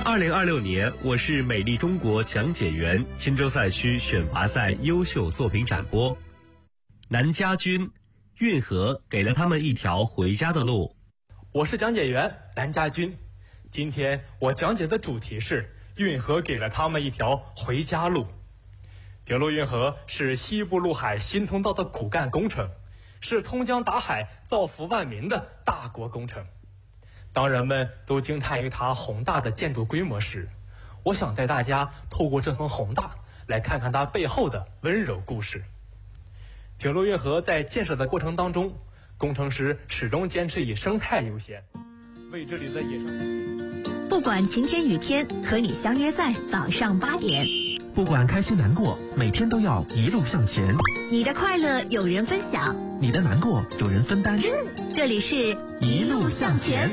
2026年，我是美丽中国讲解员钦州赛区选拔赛优秀作品展播。南家军，运河给了他们一条回家的路。 我是讲解员南家军，今天我讲解的主题是运河给了他们一条回家路。铁路运河是西部陆海新通道的骨干工程，是通江达海、造福万民的大国工程。当人们都惊叹于它宏大的建筑规模时，我想带大家透过这层宏大，来看看它背后的温柔故事。铁路运河在建设的过程当中，工程师始终坚持以生态优先，为这里的野生。 不管晴天雨天，和你相约在早上8点。 不管开心难过，每天都要一路向前。 你的快乐有人分享， 你的难过有人分担。 这里是一路向前。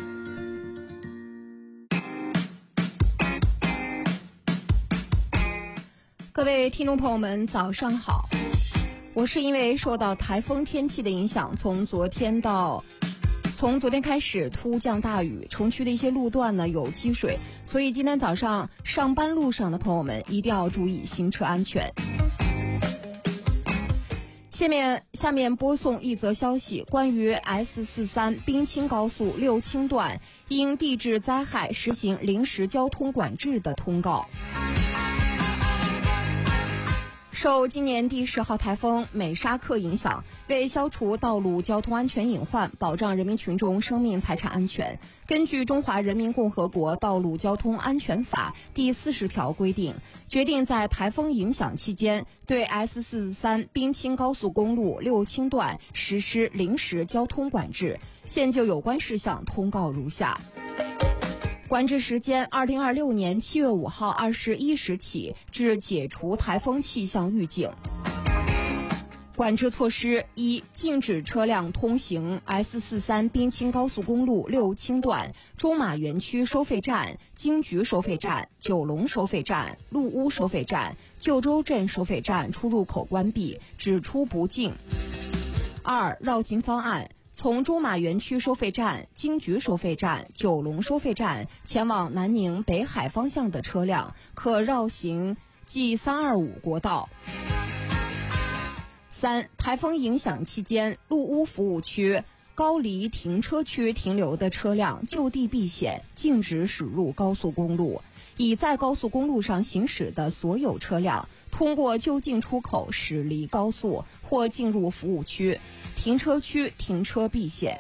各位听众朋友们，早上好！我是因为受到台风天气的影响，从昨天开始突降大雨，城区的一些路段呢有积水，所以今天早上上班路上的朋友们一定要注意行车安全。下面播送一则消息，关于 S43 滨清高速六清段因地质灾害实行临时交通管制的通告。受今年第10号台风美沙克影响，为消除道路交通安全隐患，保障人民群众生命财产安全，根据《中华人民共和国道路交通安全法》第40条规定，决定在台风影响期间，对 S43 滨清高速公路六清段实施临时交通管制。现就有关事项通告如下。管制时间：2026年7月5号21时起至解除台风气象预警。管制措施：一、禁止车辆通行 S43 滨清高速公路六清段中马园区收费站、京局收费站、九龙收费站、陆屋收费站、旧州镇收费站出入口关闭，只出不进。二、绕行方案：从中马园区收费站、京局收费站、九龙收费站前往南宁北海方向的车辆，可绕行G325国道。三、台风影响期间，陆屋服务区、高离停车区停留的车辆就地避险，禁止驶入高速公路。已在高速公路上行驶的所有车辆，通过就近出口驶离高速或进入服务区、停车区停车避险。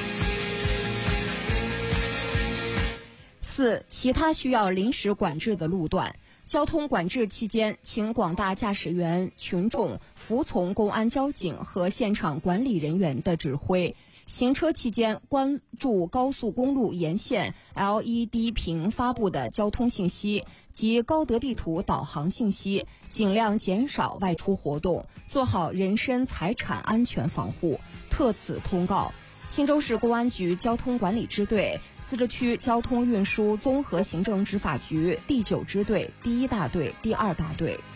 四、其他需要临时管制的路段。交通管制期间，请广大驾驶员群众服从公安交警和现场管理人员的指挥。行车期间，关注高速公路沿线 LED 屏发布的交通信息及高德地图导航信息，尽量减少外出活动，做好人身财产安全防护。特此通告。钦州市公安局交通管理支队、自治区交通运输综合行政执法局第9支队第1大队、第2大队。